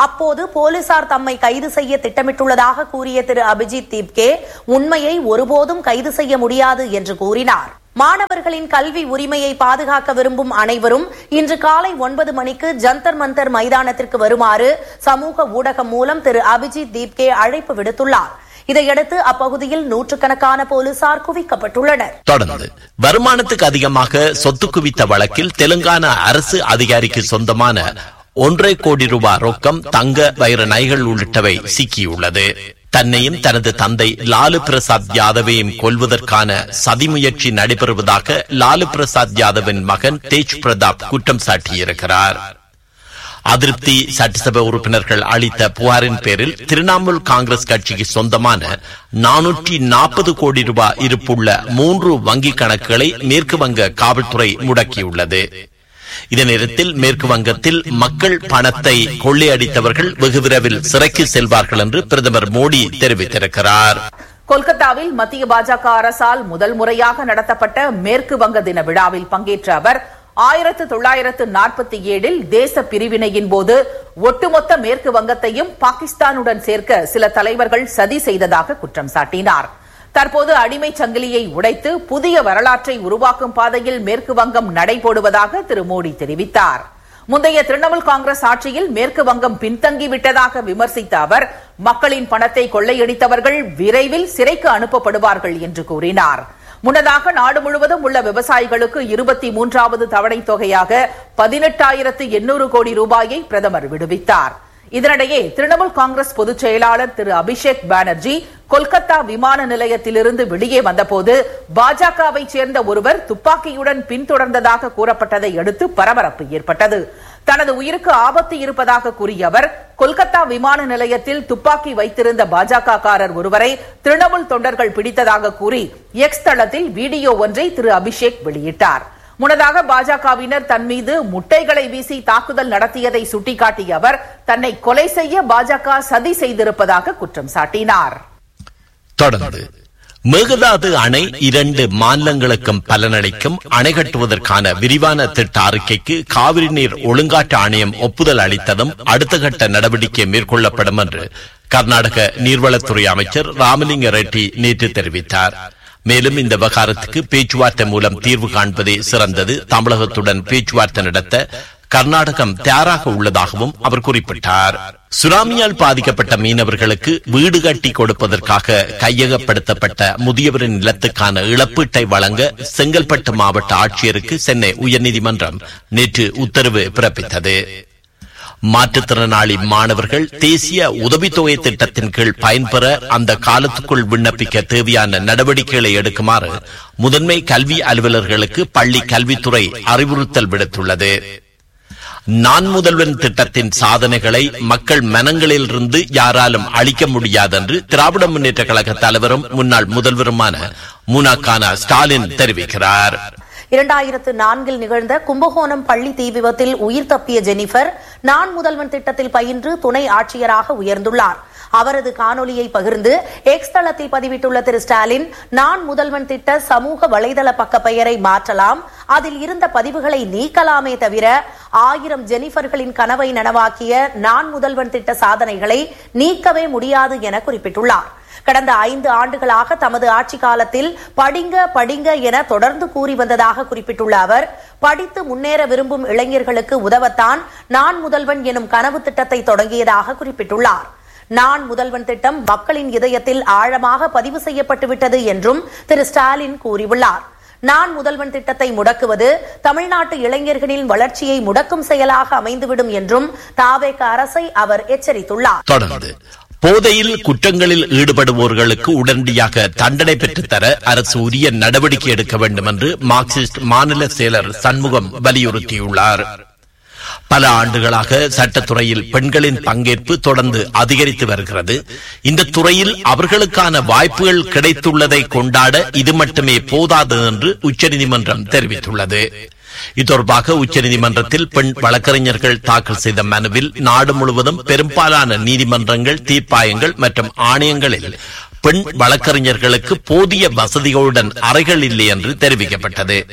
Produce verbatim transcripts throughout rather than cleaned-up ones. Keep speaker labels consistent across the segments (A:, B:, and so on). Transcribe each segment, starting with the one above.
A: அப்போது போலீசார் தம்மை கைது செய்ய திட்டமிட்டுள்ளதாக கூறிய திரு அபிஜித் தீப்கே உண்மையை ஒருபோதும் கைது செய்ய முடியாது என்று கூறினார். மாணவர்களின் கல்வி உரிமையை பாதுகாக்க விரும்பும் அனைவரும் இன்று காலை ஒன்பது மணிக்கு ஜந்தர் மந்தர் மைதானத்திற்கு வருமாறு சமூக ஊடகம் மூலம் திரு அபிஜித் தீப்கே அழைப்பு விடுத்துள்ளார். இதையடுத்து அப்பகுதியில் நூற்றுக்கணக்கான போலீசார் குவிக்கப்பட்டுள்ளனர்.
B: தொடர்ந்து வருமானத்துக்கு அதிகமாக சொத்து குவித்த வழக்கில் தெலுங்கானா அரசு அதிகாரிக்கு சொந்தமான ஒன்றரை கோடி ரூபாய் ரொக்கம், தங்க, வைர நகைகள் உள்ளிட்டவை சிக்கியுள்ளது. தன்னையும் தனது தந்தை லாலு பிரசாத் யாதவையும் கொல்வதற்கான சதி முயற்சி நடைபெறுவதாக லாலு பிரசாத் யாதவின் மகன் தேஜ் பிரதாப் குற்றம் சாட்டியிருக்கிறார். அதிருப்தி சட்டசபை உறுப்பினர்கள் அளித்த புகாரின் பேரில் திரிணாமுல் காங்கிரஸ் கட்சிக்கு சொந்தமான நானூற்றி நாற்பது கோடி ரூபாய் இருப்புள்ள மூன்று வங்கிக் கணக்குகளை மேற்கு வங்க காவல்துறை முடக்கியுள்ளது. இதே நேரத்தில் மேற்கு வங்கத்தில் மக்கள் பணத்தை கொள்ளையடித்தவர்கள் வெகு விரைவில் சிறைக்கு செல்வார்கள் என்று பிரதமர் மோடி தெரிவித்திருக்கிறார்.
C: கொல்கத்தாவில் மத்திய பாஜக அரசால் முதல் முறையாக நடத்தப்பட்ட மேற்கு வங்க தின விழாவில் பங்கேற்ற அவர் ஆயிரத்து தொள்ளாயிரத்து நாற்பத்தி ஏழில் தேச பிரிவினையின் போது ஒட்டுமொத்த மேற்கு வங்கத்தையும் பாகிஸ்தானுடன் சேர்க்க சில தலைவர்கள் சதி செய்ததாக குற்றம் சாட்டினார். தற்போது அடிமை சங்கிலியை உடைத்து புதிய வரலாற்றை உருவாக்கும் பாதையில் மேற்கு வங்கம் நடைபோடுவதாக திரு மோடி தெரிவித்தார். முந்தைய திரிணாமுல் காங்கிரஸ் ஆட்சியில் மேற்கு வங்கம் பின்தங்கிவிட்டதாக விமர்சித்த அவர் மக்களின் பணத்தை கொள்ளையடித்தவர்கள் விரைவில் சிறைக்கு அனுப்பப்படுவார்கள் என்று கூறினார். முன்னதாக நாடு முழுவதும் உள்ள விவசாயிகளுக்கு இருபத்தி மூன்றாவது தவணை தொகையாக பதினெட்டாயிரத்து எண்ணூறு கோடி ரூபாயை பிரதமர் விடுவித்தார். இதனிடையே திரிணாமுல் காங்கிரஸ் பொதுச் செயலாளர் திரு அபிஷேக் பானர்ஜி கொல்கத்தா விமான நிலையத்திலிருந்து வெளியே வந்தபோது பாஜகவை சேர்ந்த ஒருவர் துப்பாக்கியுடன் பின்தொடர்ந்ததாக கூறப்பட்டதை அடுத்து பரபரப்பு ஏற்பட்டது. தனது உயிருக்கு ஆபத்து இருப்பதாக கூறிய அவர் கொல்கத்தா விமான நிலையத்தில் துப்பாக்கி வைத்திருந்த பாஜக காரர் ஒருவரை திரிணாமுல் தொண்டர்கள் பிடித்ததாக கூறி எக்ஸ் தளத்தில் வீடியோ ஒன்றை திரு அபிஷேக் வெளியிட்டார். முன்னதாக பாஜகவினர் தன் மீது முட்டைகளை வீசி தாக்குதல் நடத்தியதை சுட்டிக்காட்டிய அவர் தன்னை கொலை செய்ய பாஜக சதி செய்திருப்பதாக குற்றம் சாட்டினார்.
B: தொடர்ந்து மேகதாது அணை இரண்டு மாநிலங்களுக்கும் பலனளிக்கும் அணை கட்டுவதற்கான விரிவான திட்ட அறிக்கைக்கு காவிரி நீர் ஒழுங்காற்று ஆணையம் ஒப்புதல் அளித்ததும் அடுத்த கட்ட நடவடிக்கை மேற்கொள்ளப்படும் என்று கர்நாடக நீர்வளத்துறை அமைச்சர் ராமலிங்க ரெட்டி நேற்று தெரிவித்தார். மேலும் இந்த விவகாரத்துக்கு பேச்சுவார்த்தை மூலம் தீர்வு காண்பதே சிறந்தது. தமிழகத்துடன் பேச்சுவார்த்தை நடத்த கர்நாடகம் தயாராக உள்ளதாகவும் அவர் குறிப்பிட்டார். சுனாமியால் பாதிக்கப்பட்ட மீனவர்களுக்கு வீடு கட்டி கொடுப்பதற்காக கையகப்படுத்தப்பட்ட முதியவரின் நிலத்துக்கான இழப்பீட்டை வழங்க செங்கல்பட்டு மாவட்ட ஆட்சியருக்கு சென்னை உயர்நீதிமன்றம் நேற்று உத்தரவு பிறப்பித்தது. மாற்றுத்திறனாளி மாணவர்கள் தேசிய உதவித்தொகை திட்டத்தின் கீழ் பயன்பெற அந்த காலத்துக்குள் விண்ணப்பிக்க தேவையான நடவடிக்கைகளை எடுக்குமாறு முதன்மை கல்வி அலுவலர்களுக்கு பள்ளி கல்வித்துறை அறிவுறுத்தல் விடுத்துள்ளது. நான் முதல்வன் திட்டத்தின் சாதனைகளை மக்கள் மனங்களிலிருந்து யாராலும் அழிக்க முடியாது என்று திராவிட முன்னேற்ற கழக தலைவரும் முன்னாள் முதல்வருமான முனாக்கான ஸ்டாலின் தெரிவிக்கிறார்.
A: இரண்டாயிரத்து நான்கில் நிகழ்ந்த கும்பகோணம் பள்ளி தீ விபத்தில் உயிர் தப்பிய ஜெனிபர் நான் முதல்வன் திட்டத்தில் பயின்று துணை ஆட்சியராக உயர்ந்துள்ளார். அவரது காணொலியை பகிர்ந்து எக்ஸ் தளத்தில் பதிவிட்டுள்ள திரு ஸ்டாலின், நான் முதல்வன் திட்ட சமூக வலைதள பக்க பெயரை மாற்றலாம், அதில் இருந்த பதிவுகளை நீக்கலாமே தவிர ஆயிரம் ஜெனிபர்களின் கனவை நனவாக்கிய நான் முதல்வன் திட்ட சாதனைகளை நீக்கவே முடியாது என குறிப்பிட்டுள்ளார். கடந்த ஐந்து ஆண்டுகளாக தமது ஆட்சி காலத்தில் படிங்க படிங்க என தொடர்ந்து கூறி வந்ததாக குறிப்பிட்டுள்ள அவர், படித்து முன்னேற விரும்பும் இளைஞர்களுக்கு உதவத்தான் நான் முதல்வன் எனும் கனவு திட்டத்தை தொடங்கியதாக குறிப்பிட்டுள்ளார். நான் முதல்வன் திட்டம் மக்களின் இதயத்தில் ஆழமாக பதிவு செய்யப்பட்டுவிட்டது என்றும் திரு ஸ்டாலின் கூறியுள்ளார். நான் முதல்வன் திட்டத்தை முடக்குவது தமிழ்நாட்டு இளைஞர்களின் வளர்ச்சியை முடக்கும் செயலாக அமைந்துவிடும் என்றும் தாவேக அரசை அவர் எச்சரித்துள்ளார்.
B: தொடர்ந்து போதையில் குற்றங்களில் ஈடுபடுவோர்களுக்கு உடனடியாக தண்டனை பெற்றுத்தர அரசு உரிய நடவடிக்கை எடுக்க வேண்டும் என்று மார்க்சிஸ்ட் மாநில செயலர் சண்முகம் வலியுறுத்தியுள்ளார். பல ஆண்டுகளாக சட்டத்துறையில் பெண்களின் பங்கேற்பு தொடர்ந்து அதிகரித்து வருகிறது. இந்த துறையில் அவர்களுக்கான வாய்ப்புகள் கிடைத்துள்ளதை கொண்டாட இது மட்டுமே போதாது என்று உச்சநீதிமன்றம் தெரிவித்துள்ளது. இது தொடர்பாக உச்சநீதிமன்றத்தில் பெண் வழக்கறிஞர்கள் தாக்கல் செய்த மனுவில் நாடு முழுவதும் பெரும்பாலான நீதிமன்றங்கள், தீர்ப்பாயங்கள் மற்றும் ஆணையங்களில் பெண் வழக்கறிஞர்களுக்கு போதிய வசதிகளுடன் அறைகள் இல்லை என்று தெரிவிக்கப்பட்டது.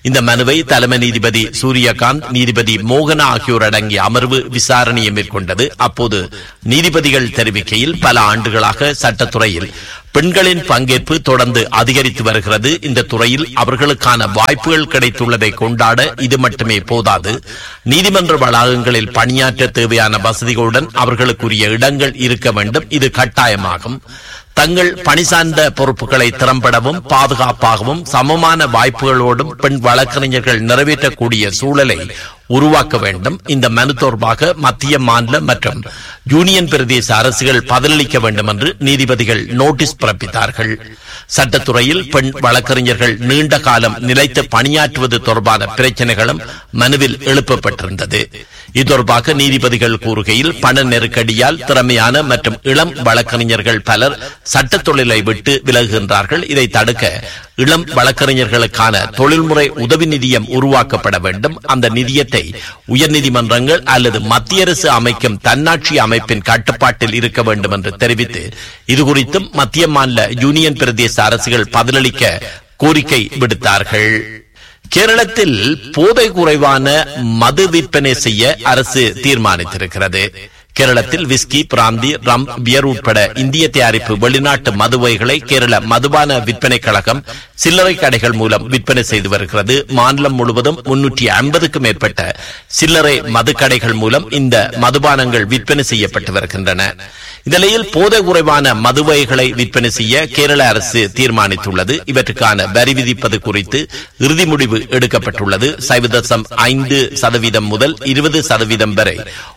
B: இந்த மனுவை தலைமை நீதிபதி சூரியகாந்த், நீதிபதி மோகனா ஆகியோர் அடங்கிய அமர்வு விசாரணையை மேற்கொண்டது. அப்போது நீதிபதிகள் தெரிவிக்கையில், பல ஆண்டுகளாக சட்டத்துறையில் பெண்களின் பங்கேற்பு தொடர்ந்து அதிகரித்து வருகிறது. இந்த துறையில் அவர்களுக்கான வாய்ப்புகள் கிடைத்துள்ளதை கொண்டாட இது மட்டுமே போதாது. நீதிமன்ற வளாகங்களில் பணியாற்ற தேவையான வசதிகளுடன் அவர்களுக்குரிய இடங்கள் இருக்க வேண்டும். இது கட்டாயமாகும். தங்கள் பணி சார்ந்த பொறுப்புகளை திறம்படவும் பாதுகாப்பாகவும் சமமான வாய்ப்புகளோடும் பெண் வழக்கறிஞர்கள் நிறைவேற்றக்கூடிய சூழலை உருவாக்க வேண்டும். இந்த மனு தொடர்பாக மத்திய, மாநில மற்றும் யூனியன் பிரதேச அரசுகள் பதிலளிக்க வேண்டும் என்று நீதிபதிகள் நோட்டீஸ் பிறப்பித்தார்கள். சட்டத்துறையில் பெண் வழக்கறிஞர்கள் நீண்ட காலம் நிலைத்து பணியாற்றுவது தொடர்பான பிரச்சனைகளும் மனுவில் எழுப்பப்பட்டிருந்தது. இது தொடர்பாக நீதிபதிகள் கூறுகையில், பண நெருக்கடியால் திறமையான மற்றும் இளம் வழக்கறிஞர்கள் பலர் சட்ட தொழிலை விட்டு விலகுகின்றார்கள். இதை தடுக்க இளம் வழக்கறிஞர்களுக்கான தொழில்முறை உதவி நிதியம் உருவாக்கப்பட வேண்டும். அந்த நிதியத்தை உயர்நீதிமன்றங்கள் அல்லது மத்திய அரசு அமைக்கும் தன்னாட்சி அமைப்பின் கட்டுப்பாட்டில் இருக்க வேண்டும் என்று தெரிவித்து, இதுகுறித்தும் மத்திய, மாநில, யூனியன் பிரதேச அரசுகள் பதிலளிக்க கோரிக்கை விடுத்தார்கள். கேரளத்தில் போதை குறைவான மது விற்பனை செய்ய அரசு தீர்மானித்திருக்கிறது. கேரளத்தில் விஸ்கி, பிராந்தி, ரம், பியர் உட்பட இந்திய தயாரிப்பு வெளிநாட்டு மதுவகைகளை கேரள மதுபான விற்பனை கழகம் சில்லறை கடைகள் மூலம் விற்பனை செய்து வருகிறது. மாநிலம் முழுவதும் முன்னூற்றி ஐம்பதுக்கும் மேற்பட்ட சில்லறை மதுக்கடைகள் மூலம் இந்த மதுபானங்கள் விற்பனை செய்யப்பட்டு வருகின்றன. இந்நிலையில் போதை குறைவான மதுவகைகளை விற்பனை செய்ய கேரள அரசு தீர்மானித்துள்ளது. இவற்றுக்கான வரி விதிப்பது குறித்து இறுதி முடிவு எடுக்கப்பட்டுள்ளது. சைவதசம் ஐந்து சதவீதம் முதல் இருபது சதவீதம் வரை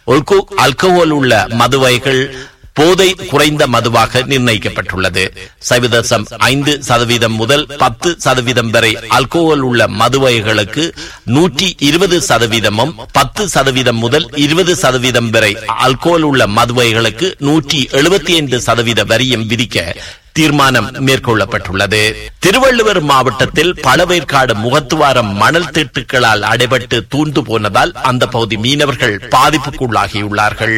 B: ஆல்கஹால் உள்ள மதுவகைகள் போதை குறைந்த மதுவாக நிர்ணயிக்கப்பட்டுள்ளது. சைவதசம் ஐந்து சதவீதம் முதல் பத்து சதவீதம் வரை ஆல்கோஹால் உள்ள மதுவகைகளுக்கு நூற்றி இருபது சதவீதமும், பத்து சதவீதம் முதல் இருபது சதவீதம் வரை ஆல்கோஹால் உள்ள மதுவகைகளுக்கு நூற்றி எழுபத்தி ஐந்து சதவீத வரியும் விதிக்க தீர்மானம் மேற்கொள்ளப்பட்டுள்ளது. திருவள்ளுவர் மாவட்டத்தில் பழவேற்காடு முகத்துவாரம் மணல் திட்டுகளால் அடைபட்டு தூண்டு போனதால் அந்த பகுதி மீனவர்கள் பாதிப்புக்குள்ளாகியுள்ளார்கள்.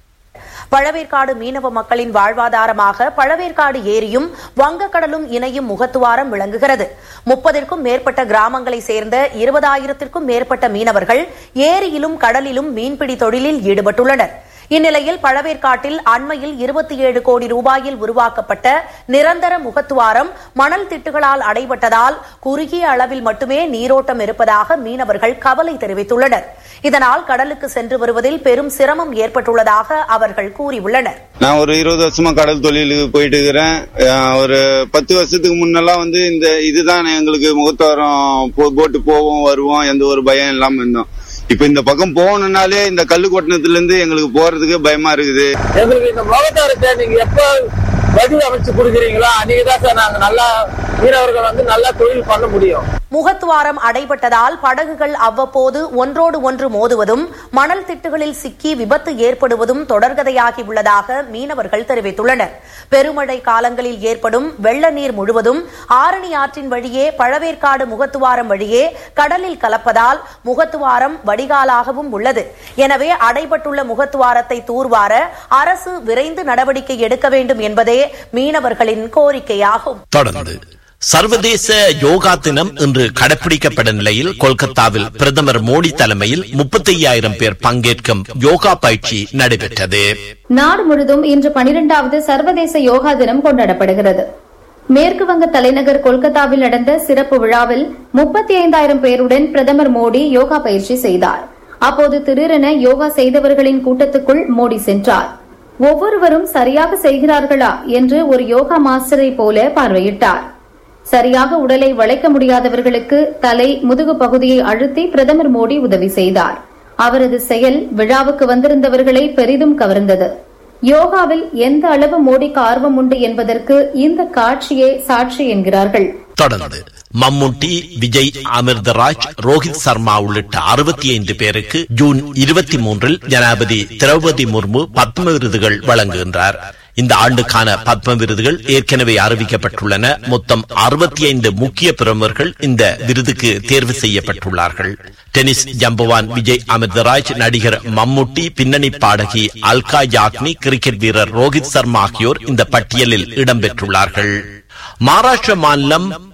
A: பழவேற்காடு மீனவ மக்களின் வாழ்வாதாரமாக பழவேற்காடு ஏரியும் வங்கக்கடலும் இணையும் முகத்துவாரம் விளங்குகிறது. முப்பதற்கும் மேற்பட்ட கிராமங்களை சேர்ந்த இருபதாயிரத்திற்கும் மேற்பட்ட மீனவர்கள் ஏரியிலும் கடலிலும் மீன்பிடி தொழிலில் ஈடுபட்டுள்ளனர். இந்நிலையில் பழவேற்காட்டில் அண்மையில் இருபத்தி ஏழு கோடி ரூபாயில் உருவாக்கப்பட்ட நிரந்தர முகத்துவாரம் மணல் திட்டுகளால் அடைபட்டதால் குறுகிய அளவில் மட்டுமே நீரோட்டம் இருப்பதாக மீனவர்கள் கவலை தெரிவித்துள்ளனர். இதனால் கடலுக்கு சென்று வருவதில் பெரும் சிரமம் ஏற்பட்டுள்ளதாக அவர்கள் கூறியுள்ளனர்.
D: நான் ஒரு இருபது வருஷமா கடல் தொழிலுக்கு போயிட்டு இருக்கிறேன். ஒரு பத்து வருஷத்துக்கு முன்னெல்லாம் வந்து இந்த இதுதான் எங்களுக்கு முகத்துவாரம், போட்டு போவோம் வருவோம், எந்த ஒரு பயம் இல்லாம இருந்தோம். இப்ப இந்த பக்கம் போகணும்னாலே இந்த கல்லு கொட்டினத்துல இருந்து எங்களுக்கு போறதுக்கு பயமா இருக்குது.
E: எங்களுக்கு இந்த முகத்தாரத்தை நீங்க எப்ப பதில் அமைச்சு கொடுக்குறீங்களா, அன்னைக்குதான் சார் நாங்க நல்லா மீனவர்கள் வந்து நல்லா தொழில் பண்ண முடியும்.
A: முகத்துவாரம் அடைபட்டதால் படகுகள் அவ்வப்போது ஒன்றோடு ஒன்று மோதுவதும் மணல் திட்டுகளில் சிக்கி விபத்து ஏற்படுவதும் தொடர்கதையாகி உள்ளதாக மீனவர்கள் தெரிவித்துள்ளனர். பெருமழை காலங்களில் ஏற்படும் வெள்ள நீர் முழுவதும் ஆரணி ஆற்றின் வழியே பழவேற்காடு முகத்துவாரம் வழியே கடலில் கலப்பதால் முகத்துவாரம் வடிகாலாகவும் உள்ளது. எனவே அடைபட்டுள்ள முகத்துவாரத்தை தூர்வார அரசு விரைந்து நடவடிக்கை எடுக்க வேண்டும் என்பதே மீனவர்களின் கோரிக்கையாகும்.
B: தொடர்ந்து சர்வதேச யோகா தினம் இன்று கடைபிடிக்கப்பட்ட நிலையில் கொல்கத்தாவில் பிரதமர் மோடி தலைமையில் முப்பத்தி ஐயாயிரம் பேர் பங்கேற்கும் யோகா பயிற்சி நடைபெற்றது.
F: நாடு முழுவதும் இன்று பனிரெண்டாவது சர்வதேச யோகா தினம் கொண்டாடப்படுகிறது. மேற்கு வங்க தலைநகர் கொல்கத்தாவில் நடந்த சிறப்பு விழாவில் முப்பத்தி ஐந்தாயிரம் பேருடன் பிரதமர் மோடி யோகா பயிற்சி செய்தார். அப்போது திடீரென யோகா செய்தவர்களின் கூட்டத்துக்குள் மோடி சென்றார். ஒவ்வொருவரும் சரியாக செய்கிறார்களா என்று ஒரு யோகா மாஸ்டரை போல பார்வையிட்டார். சரியாக உடலை வளைக்க முடியாதவர்களுக்கு தலை, முதுகு பகுதியை அழுத்தி பிரதமர் மோடி உதவி செய்தார். அவரது செயல் விழாவுக்கு வந்திருந்தவர்களை பெரிதும் கவர்ந்தது. யோகாவில் எந்த அளவு மோடிக்கு ஆர்வம் உண்டு என்பதற்கு இந்த காட்சியே சாட்சி என்கிறார்கள்.
B: தொடர்ந்து மம்முட்டி, விஜய் அமிர்தராஜ், ரோஹித் சர்மா உள்ளிட்ட அறுபத்தி ஐந்து பேருக்கு ஜூன் இருபத்தி மூன்றில் ஜனாதிபதி திரௌபதி முர்மு பத்ம விருதுகள் வழங்குகின்றார். இந்த ஆண்டுக்கான பத்ம விருதுகள் ஏற்கனவே அறிவிக்கப்பட்டுள்ளன. மொத்தம் அறுபத்தி ஐந்து முக்கிய பிரமுகர்கள் இந்த விருதுக்கு தேர்வு செய்யப்பட்டுள்ளார்கள். டென்னிஸ் ஜம்பவான் விஜய் அமிர்தராஜ், நடிகர் மம்முட்டி, பின்னணி பாடகி அல்கா யாக்னி, கிரிக்கெட் வீரர் ரோஹித் சர்மா ஆகியோர் இந்த பட்டியலில் இடம்பெற்றுள்ளார்கள். மகாராஷ்டிர மாநிலம்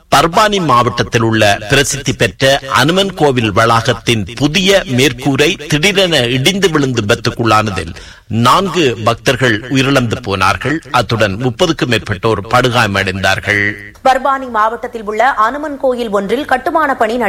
B: பர்பானி மாவட்டத்தில் உள்ள பிரசித்தி பெற்ற அனுமன் கோவில் வளாகத்தின் புதிய மேற்கூரை திடீரென இடிந்து விழுந்து விபத்துக்குள்ளானதில் நான்கு பக்தர்கள் உயிரிழந்து போனார்கள். அத்துடன் முப்பதுக்கும் மேற்பட்டோர் படுகாயமடைந்தார்கள்.
A: பர்பானி மாவட்டத்தில் உள்ள அனுமன் கோயில் ஒன்றில் கட்டுமான பணி